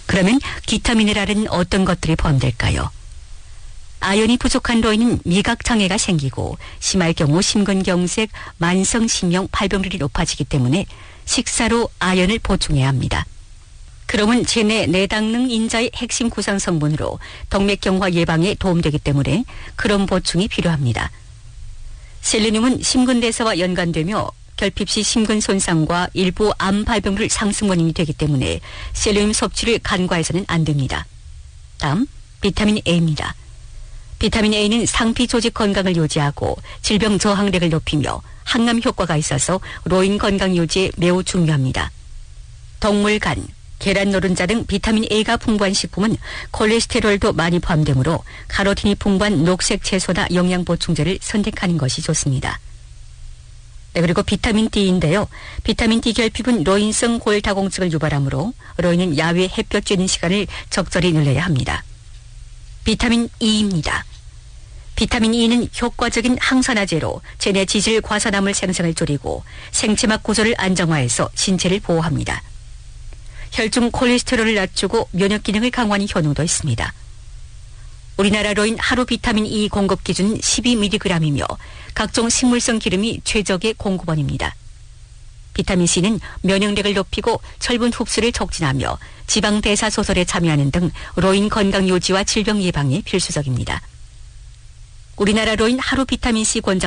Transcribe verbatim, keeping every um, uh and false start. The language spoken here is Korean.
그러면 기타 미네랄은 어떤 것들이 포함될까요? 아연이 부족한 로인은 미각장애가 생기고 심할 경우 심근경색, 만성신경 발병률이 높아지기 때문에 식사로 아연을 보충해야 합니다. 그러면 체내 내당능 인자의 핵심 구성 성분으로 동맥경화 예방에 도움되기 때문에 그런 보충이 필요합니다. 셀레늄은 심근대사와 연관되며 결핍 시 심근 손상과 일부 암 발병률 상승 원인이 되기 때문에 셀레늄 섭취를 간과해서는 안 됩니다. 다음 비타민 A입니다. 비타민 A는 상피 조직 건강을 유지하고 질병 저항력을 높이며 항암 효과가 있어서 로인 건강 유지에 매우 중요합니다. 동물 간, 계란 노른자 등 비타민 A가 풍부한 식품은 콜레스테롤도 많이 포함되므로 카로틴이 풍부한 녹색 채소나 영양보충제를 선택하는 것이 좋습니다. 네, 그리고 비타민 D인데요. 비타민 D 결핍은 로인성 골다공증을 유발하므로 로인은 야외 햇볕 쬐는 시간을 적절히 늘려야 합니다. 비타민 E입니다. 비타민 E는 효과적인 항산화제로 체내 지질 과산화물 생성을 줄이고 생체막 구조를 안정화해서 신체를 보호합니다. 혈중 콜레스테롤을 낮추고 면역 기능을 강화하는 효능도 있습니다. 우리나라 로인 하루 비타민 E 공급 기준은 십이 밀리그램이며 각종 식물성 기름이 최적의 공급원입니다. 비타민 C는 면역력을 높이고 철분 흡수를 촉진하며 지방 대사 소설에 참여하는 등 로인 건강 유지와 질병 예방에 필수적입니다. 우리나라 로인 하루 비타민 C 권장